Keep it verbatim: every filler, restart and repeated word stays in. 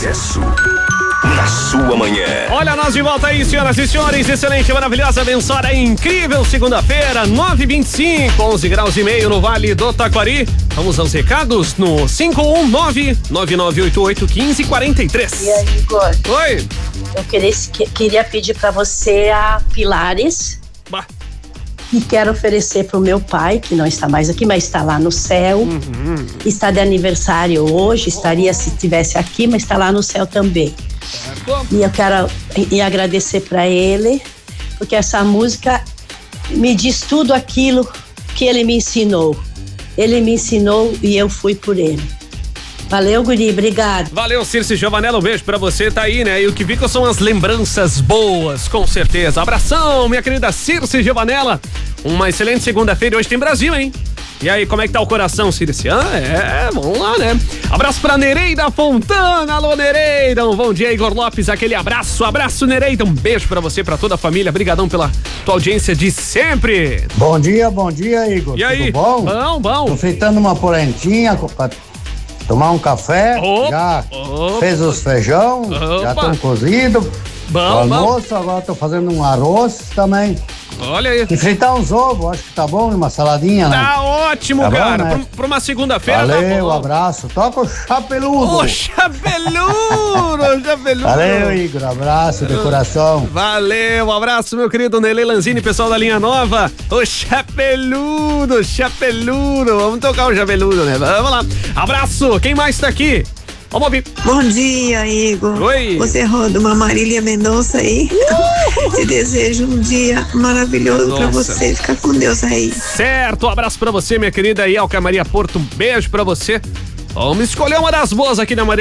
Sucesso na sua manhã. Olha nós de volta aí, senhoras e senhores. Excelente, maravilhosa, abençoada, incrível segunda-feira, nove e vinte e cinco, onze graus e meio no Vale do Taquari. Vamos aos recados no cinco um nove, nove nove oito oito, um cinco quatro três. E aí, Igor? Oi. Eu queria, queria pedir pra você a Pilares. Bah. E quero oferecer pro meu pai, que não está mais aqui, mas está lá no céu. Uhum. Está de aniversário hoje, estaria se estivesse aqui, mas está lá no céu também. E eu quero e agradecer para ele, porque essa música me diz tudo aquilo que ele me ensinou. Ele me ensinou e eu fui por ele. Valeu, guri, obrigado. Valeu, Circe Giovanella, um beijo pra você, tá aí, né? E o que fica são as lembranças boas, com certeza. Abração, minha querida Circe Giovanella. Uma excelente segunda-feira e hoje tem Brasil, hein? E aí, como é que tá o coração, Circe? Ah, é, vamos lá, né? Abraço pra Nereida Fontana. Alô, Nereida. Um bom dia, Igor Lopes. Aquele abraço, abraço, Nereida. Um beijo pra você, pra toda a família. Obrigadão pela tua audiência de sempre. Bom dia, bom dia, Igor. E aí? Tudo bom? Bom, bom. Tô fritando uma polentinha pra tomar um café. Opa, já opa. fez os feijão, Opa. já estão cozidos. Bom, o almoço, agora tô fazendo um arroz também. Olha aí. E fritar uns ovos, acho que tá bom, uma saladinha, né? Tá ótimo, Tá bom, cara. né? Pra, pra uma segunda-feira. Valeu, tá bom. abraço. Toca o chapeludo. Ô, chapeludo, ô, chapeludo. Valeu, Igor. Abraço de coração. Valeu, um abraço, meu querido Nelê Lanzini, pessoal da linha nova. Ô, chapeludo, chapeludo. Vamos tocar o chapeludo, né? Vamos lá. Abraço, quem mais tá aqui? Vamos ouvir. Bom dia, Igor. Oi. Você roda uma Marília Mendonça aí. Uh! Te desejo um dia maravilhoso Nossa. pra você. Fica com Deus aí. Certo, um abraço pra você, minha querida Ielca Maria Porto. Um beijo pra você. Vamos escolher uma das boas aqui na Maria.